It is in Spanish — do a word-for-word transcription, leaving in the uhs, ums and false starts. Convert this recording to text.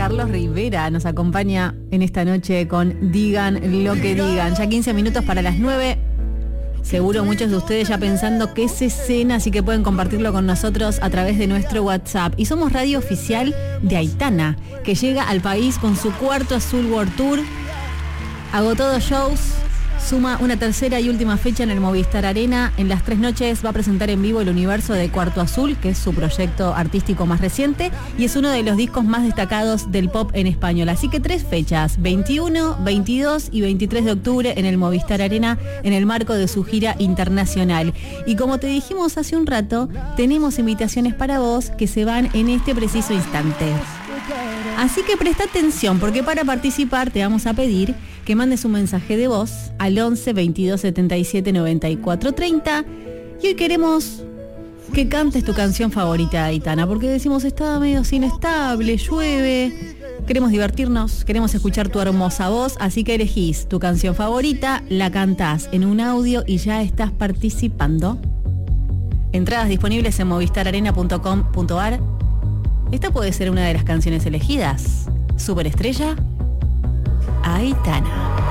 Carlos Rivera nos acompaña en esta noche con Digan lo que digan. Ya quince minutos para las nueve. Seguro muchos de ustedes ya pensando qué se cena, así que pueden compartirlo con nosotros a través de nuestro WhatsApp. Y somos radio oficial de Aitana, que llega al país con su cuarto Azul World Tour. Agotó dos shows, suma una tercera y última fecha en el Movistar Arena. En las tres noches va a presentar en vivo el universo de Cuarto Azul, que es su proyecto artístico más reciente y es uno de los discos más destacados del pop en español. Así que tres fechas, veintiuno, veintidós y veintitrés de octubre en el Movistar Arena, en el marco de su gira internacional. Y como te dijimos hace un rato, tenemos invitaciones para vos que se van en este preciso instante. Así que presta atención, porque para participar te vamos a pedir que mandes un mensaje de voz al once, veintidós, setenta y siete, noventa y cuatro, treinta. Y hoy queremos que cantes tu canción favorita de Aitana, porque decimos está medio inestable, llueve, queremos divertirnos, queremos escuchar tu hermosa voz, así que elegís tu canción favorita, la cantás en un audio y ya estás participando. Entradas disponibles en movistar arena punto com punto ar. Esta puede ser una de las canciones elegidas. Superestrella, Aitana.